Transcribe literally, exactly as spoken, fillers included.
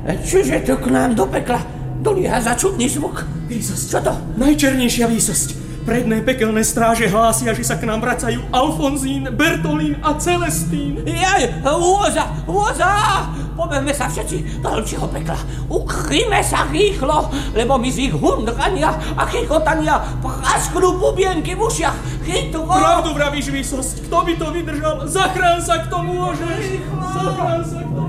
Čiže to k nám do pekla dolieha za čudný zvuk. Výsosť. Čo to? Najčernejšia výsosť. Predné pekelné stráže hlásia, že sa k nám vracajú Alfonzín, Bertolín a Celestín. Jaj, úza, úza! Pobehme sa všetci do hlčieho pekla. Ukryme sa rýchlo, lebo mi z ich hundrania a chichotania prasknú bubienky v ušiach. Chytro! Pravdu vravíš, výsosť. Kto by to vydržal? Zachrán sa, kto môžeš. Zachrán sa, kto